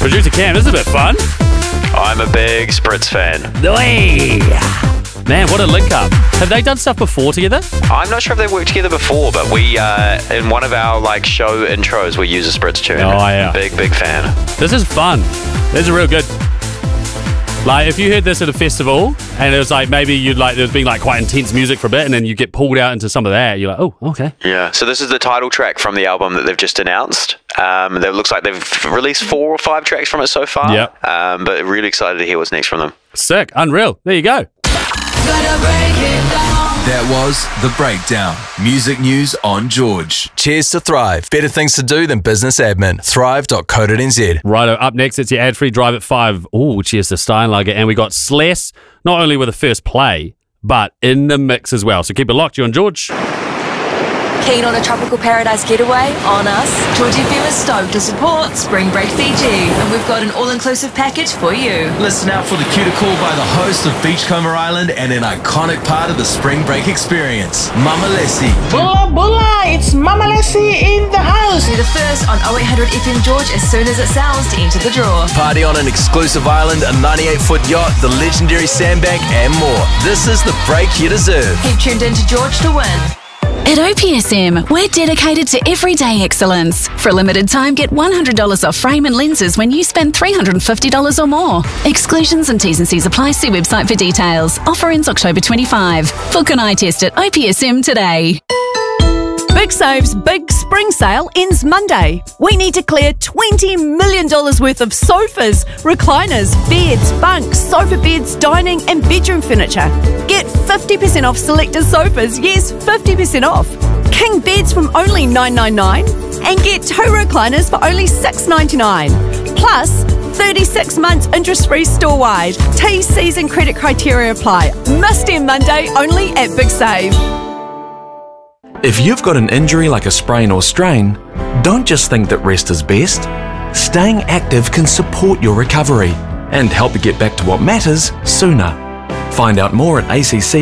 Producer Cam, this is a bit fun. I'm a big Spritz fan. Hey. Man, what a link up. Have they done stuff before together? I'm not sure if they've worked together before, but we, in one of our show intros, we use a Spritz tune. Oh, yeah. Big fan. This is fun. This is real good. Like, if you heard this at a festival and it was like maybe there's been quite intense music for a bit and then you get pulled out into some of that, you're like, oh, okay. Yeah, so this is the title track from the album that they've just announced. It looks like they've released 4 or 5 tracks from it so far. Yep. But really excited to hear what's next from them. Sick. Unreal. There you go. That was The Breakdown. Music news on George. Cheers to Thrive. Better things to do than business admin. Thrive.co.nz. Righto, up next, it's your ad-free drive at 5. Oh, cheers to Steinlager. And we got Sless, not only with the first play, but in the mix as well. So keep it locked. You on George? Keen on a tropical paradise getaway? On us. George FM is stoked to support Spring Break Fiji, and we've got an all-inclusive package for you. Listen out for the cue to call by the host of Beachcomber Island and an iconic part of the Spring Break experience, Mama Lessie. Bula bula, it's Mama Lessie in the house. Be the first on 0800 FM George as soon as it sounds to enter the draw. Party on an exclusive island, a 98-foot yacht, the legendary sandbank, and more. This is the break you deserve. Keep tuned in to George to win. At OPSM, we're dedicated to everyday excellence. For a limited time, get $100 off frame and lenses when you spend $350 or more. Exclusions and T's and C's apply. See website for details. Offer ends October 25. Book an eye test at OPSM today. Big Save's big spring sale ends Monday. We need to clear $20 million worth of sofas, recliners, beds, bunks, sofa beds, dining and bedroom furniture. Get 50% off selected sofas, yes, 50% off. King beds from only $9.99 and get 2 recliners for only $6.99. Plus, 36 months interest-free store-wide. T's, C's and credit criteria apply. Must end Monday only at Big Save. If you've got an injury like a sprain or strain, don't just think that rest is best. Staying active can support your recovery and help you get back to what matters sooner. Find out more at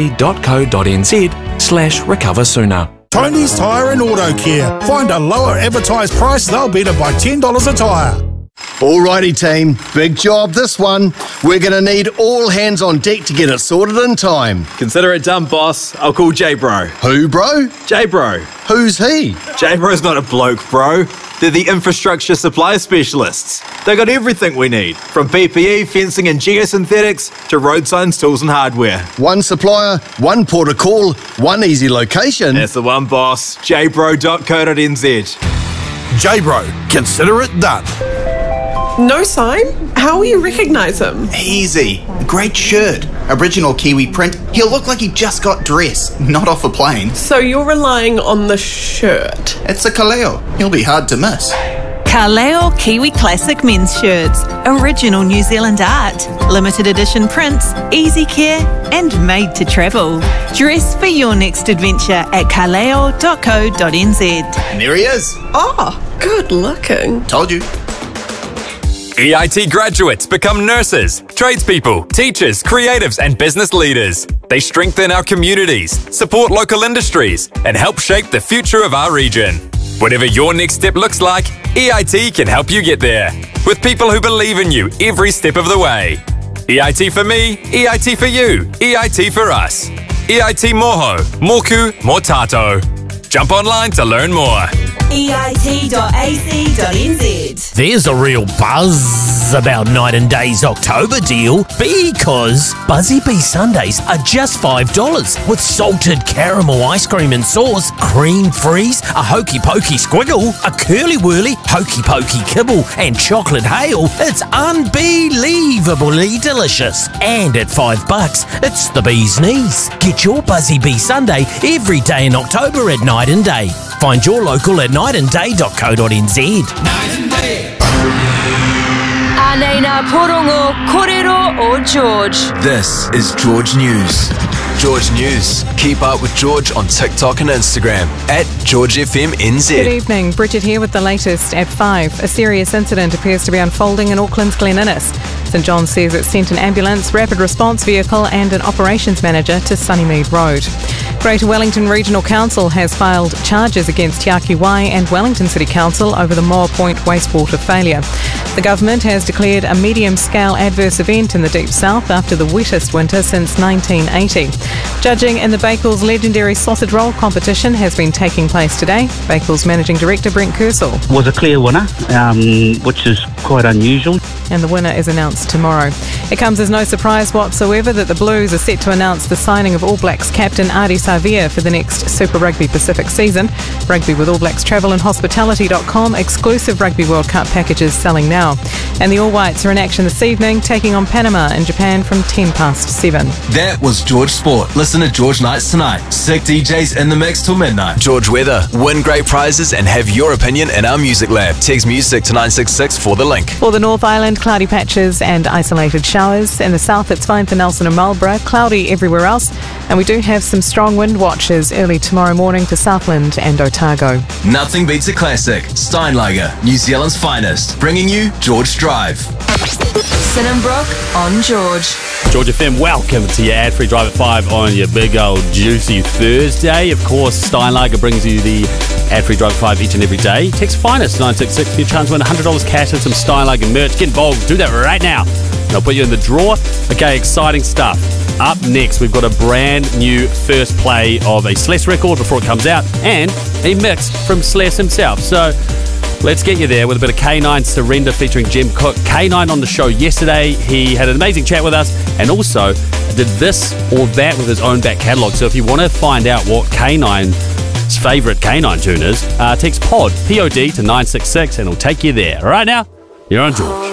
acc.co.nz/recover sooner. Tony's Tyre and Auto Care. Find a lower advertised price, they'll beat it by $10 a tyre. Alrighty team, big job this one. We're going to need all hands on deck to get it sorted in time. Consider it done, boss. I'll call J-Bro. Who, bro? J-Bro. Who's he? J-Bro's not a bloke, bro. They're the infrastructure supply specialists. They got everything we need, from PPE, fencing and geosynthetics to road signs, tools and hardware. One supplier, one port of call, one easy location. That's the one, boss. jbro.co.nz. J-Bro, consider it done. No sign? How will you recognise him? Easy. Great shirt. Original Kiwi print. He'll look like he just got dressed, not off a plane. So you're relying on the shirt? It's a Kaleo. He'll be hard to miss. Kaleo Kiwi Classic men's shirts. Original New Zealand art. Limited edition prints, easy care and made to travel. Dress for your next adventure at kaleo.co.nz. And there he is. Oh, good looking. Told you. EIT graduates become nurses, tradespeople, teachers, creatives and business leaders. They strengthen our communities, support local industries and help shape the future of our region. Whatever your next step looks like, EIT can help you get there. With people who believe in you every step of the way. EIT for me, EIT for you, EIT for us. EIT Moho, Moku, Motato. Jump online to learn more. EIT.ac.nz. There's a real buzz about Night and Day's October deal because Buzzy Bee Sundays are just $5 with salted caramel ice cream and sauce, cream freeze, a hokey pokey squiggle, a curly whirly hokey pokey kibble and chocolate hail. It's unbelievably delicious. And at $5, it's the bee's knees. Get your Buzzy Bee Sunday every day in October at Night and Day. Find your local at nightandday.co.nz. Night and Day. Anena Porongo Korero o George. This is George News. George News. Keep up with George on TikTok and Instagram at GeorgeFMNZ. Good evening. Bridget here with the latest at 5. A serious incident appears to be unfolding in Auckland's Glen Innes. St John says it sent an ambulance, rapid response vehicle and an operations manager to Sunnymead Road. Greater Wellington Regional Council has filed charges against Te Aki Wai and Wellington City Council over the Moa Point wastewater failure. The government has declared a medium-scale adverse event in the Deep South after the wettest winter since 1980. Judging in the Bakewell's legendary sausage roll competition has been taking place today. Bakewell's Managing Director Brent Kersall was a clear winner, which is quite unusual. And the winner is announced tomorrow. It comes as no surprise whatsoever that the Blues are set to announce the signing of All Blacks captain Ardie Savea for the next Super Rugby Pacific season. Rugby with All Blacks Travel and Hospitality.com exclusive Rugby World Cup packages selling now. And the All Whites are in action this evening, taking on Panama in Japan from 7:10. That was George Sport. Listen to George Nights tonight. Sick DJs in the mix till midnight. George Weather. Win great prizes and have your opinion in our music lab. Text music to 966 for the link. For the North Island, cloudy patches and isolated showers. In the south, it's fine for Nelson and Marlborough, cloudy everywhere else. And we do have some strong wind watches early tomorrow morning for Southland and Otago. Nothing beats a classic. Steinlager, New Zealand's finest. Bringing you George Drive. Sinenbrook on George. George FM, welcome to your ad-free drive at 5 on your big old juicy Thursday. Of course, Steinlager brings you the ad-free drive at 5 each and every day. Text finest 966 for your chance to win $100 cash and some Steinlager merch. Get involved, do that right now. And I'll put you in the draw. Okay, exciting stuff. Up next, we've got a brand new first play of a Sless record before it comes out and a mix from Sless himself. So let's get you there with a bit of K9 Surrender featuring Jim Cook. K9 on the show yesterday. He had an amazing chat with us and also did this or that with his own back catalogue. So if you want to find out what K9's favourite K9 tune is, text POD, P-O-D, to 966 and it'll take you there. Right now, you're on George.